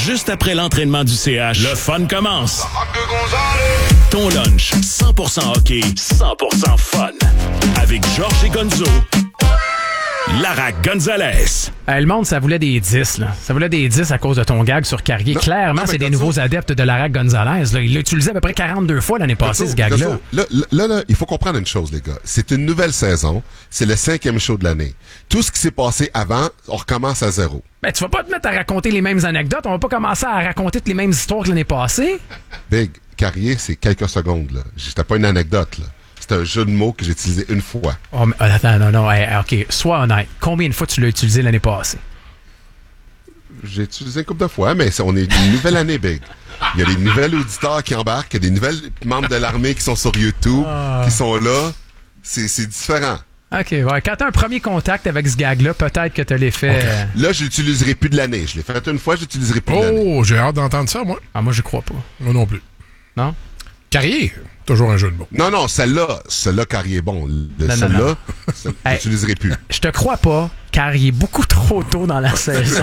Juste après l'entraînement du CH, le fun commence. Ton lunch, 100% hockey, 100% fun. Avec Georges et Gonzo. Lara Gonzalez. Le monde, ça voulait des 10, là. Ça voulait des 10 à cause de ton gag sur Carrier. Non, clairement, c'est des nouveaux adeptes de Lara Gonzalez. Là. Il l'a utilisé à peu près 42 fois l'année passée, ce gag-là. Là, il faut comprendre une chose, les gars. C'est une nouvelle saison. C'est le 5e show de l'année. Tout ce qui s'est passé avant, on recommence à zéro. Ben, tu vas pas te mettre à raconter les mêmes anecdotes. On va pas commencer à raconter toutes les mêmes histoires que l'année passée. Big, Carrier, c'est quelques secondes, là. C'était pas une anecdote, là. C'est un jeu de mots que j'ai utilisé une fois. Oh, mais, attends, non, OK, sois honnête. Combien de fois tu l'as utilisé l'année passée? J'ai utilisé une couple de fois, mais on est une nouvelle année, Big. Il y a des nouvelles auditeurs qui embarquent, il y a des nouvelles membres de l'armée qui sont sur YouTube, qui sont là. C'est différent. OK, ouais. Quand t'as un premier contact avec ce gag-là, peut-être que t'as l'effet... Okay. Là, je l'utiliserai plus de l'année. Je l'ai fait une fois, je l'utiliserai plus de l'année. Oh, j'ai hâte d'entendre ça, moi. Ah, moi, je crois pas. Moi non plus. Non? Carrier, toujours un jeu de mots. Non, celle-là, Carrier est bon. Celle-là, je l'utiliserai plus. Je te crois pas, car il est beaucoup trop tôt dans la saison.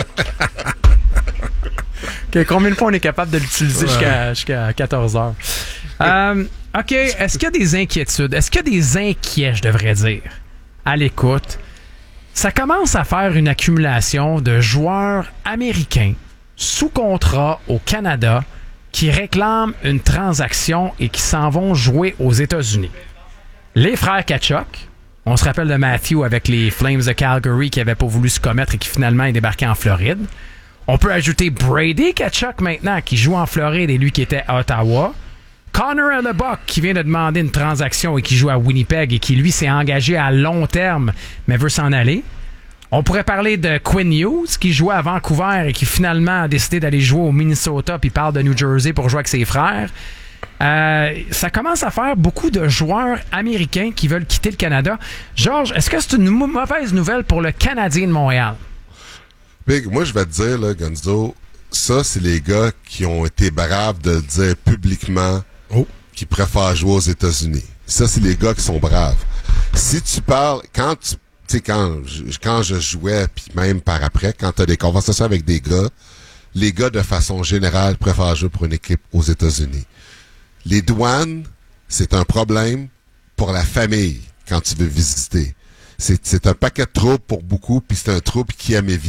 Okay, combien de fois on est capable de l'utiliser jusqu'à 14 heures? OK, est-ce qu'il y a des inquiétudes? Est-ce qu'il y a des inquiets, je devrais dire, à l'écoute? Ça commence à faire une accumulation de joueurs américains sous contrat au Canada qui réclament une transaction et qui s'en vont jouer aux États-Unis. Les frères Tkachuk, on se rappelle de Matthew avec les Flames de Calgary qui n'avaient pas voulu se commettre et qui finalement est débarqué en Floride. On peut ajouter Brady Tkachuk maintenant qui joue en Floride et lui qui était à Ottawa. Connor Hellebuck qui vient de demander une transaction et qui joue à Winnipeg et qui lui s'est engagé à long terme mais veut s'en aller. On pourrait parler de Quinn Hughes qui jouait à Vancouver et qui finalement a décidé d'aller jouer au Minnesota puis parle de New Jersey pour jouer avec ses frères. Ça commence à faire beaucoup de joueurs américains qui veulent quitter le Canada. Georges, est-ce que c'est une mauvaise nouvelle pour le Canadien de Montréal? Big, moi je vais te dire, là, Gonzo, ça c'est les gars qui ont été braves de le dire publiquement qu'ils préfèrent jouer aux États-Unis. Ça c'est les gars qui sont braves. Si tu parles, quand je jouais, puis même par après, quand tu as des conversations avec des gars, les gars, de façon générale, préfèrent jouer pour une équipe aux États-Unis. Les douanes, c'est un problème pour la famille quand tu veux visiter. C'est un paquet de troubles pour beaucoup, puis c'est un trouble qui aime éviter.